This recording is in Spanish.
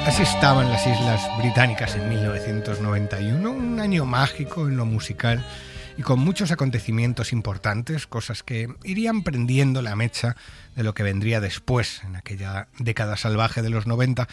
Así estaban las Islas Británicas en 1991, un año mágico en lo musical y con muchos acontecimientos importantes, cosas que irían prendiendo la mecha de lo que vendría después, en aquella década salvaje de los 90,